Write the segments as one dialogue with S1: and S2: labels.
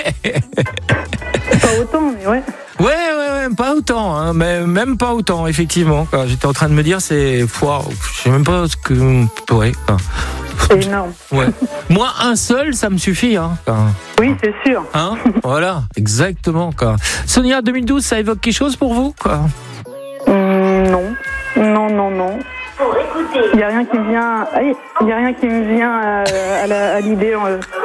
S1: Pas autant, mais ouais.
S2: Ouais, pas autant, hein, mais même pas autant, effectivement. Quoi. J'étais en train de me dire, je sais même pas ce que. Ouais. Quoi.
S1: C'est énorme.
S2: Ouais. Moi, un seul, ça me suffit. Hein, quoi.
S1: Oui, c'est sûr.
S2: Hein, voilà, exactement. Quoi. Sonia, 2012, ça évoque quelque chose pour vous, quoi?
S1: Non. Il n'y a rien qui me vient. Il y a rien qui me vient à l'idée.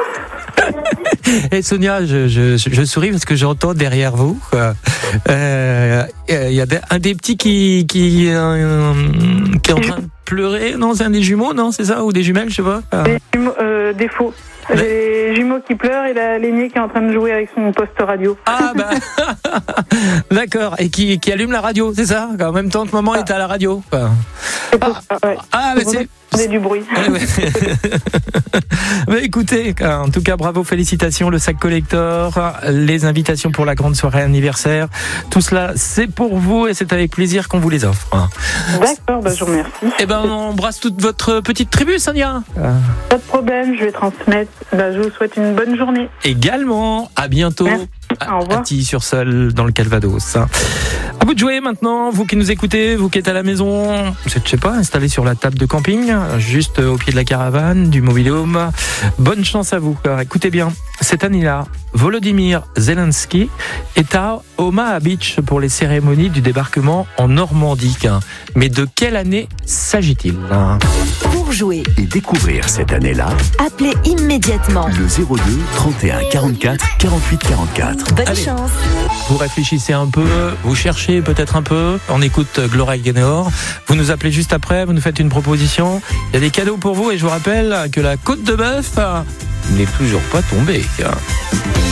S2: Et Sonia, je souris parce que j'entends derrière vous. Il y a un des petits qui est en train de pleurer. Non, c'est un des jumeaux, non, c'est ça, ou des jumelles, je sais pas.
S1: Des jumeaux, des faux. J'ai les jumeaux qui pleurent et l'aîné qui est en train de jouer avec son poste radio.
S2: Ah bah d'accord, et qui allume la radio, c'est ça? En même temps que maman est à la radio.
S1: C'est pour ça, ouais.
S2: Ah mais c'est
S1: du bruit.
S2: Mais écoutez, en tout cas, bravo, félicitations, le sac collector, les invitations pour la grande soirée anniversaire, tout cela, c'est pour vous et c'est avec plaisir qu'on vous les offre.
S1: D'accord, je vous remercie.
S2: Eh ben, on embrasse toute votre petite tribu, Sonia.
S1: Pas de problème, je vais transmettre. Je vous souhaite une bonne journée.
S2: Également, à bientôt.
S1: Merci. Au revoir.
S2: À Tilly-sur-Seul, dans le Calvados. À vous de jouer maintenant, vous qui nous écoutez, vous qui êtes à la maison, vous êtes, je sais pas, installé sur la table de camping, juste au pied de la caravane, du mobil-home. Bonne chance à vous. Alors, écoutez bien, cette année-là, Volodymyr Zelensky est à Omaha Beach pour les cérémonies du débarquement en Normandie. Mais de quelle année s'agit-il?
S3: Pour jouer
S4: et découvrir cette année-là,
S3: appelez immédiatement
S4: le 02 31 44 48 44.
S3: Bonne
S2: Allez.
S3: chance.
S2: Vous réfléchissez un peu, vous cherchez peut-être un peu, on écoute Gloria Gaynor, vous nous appelez juste après, vous nous faites une proposition, il y a des cadeaux pour vous et je vous rappelle que la côte de bœuf n'est toujours pas tombée.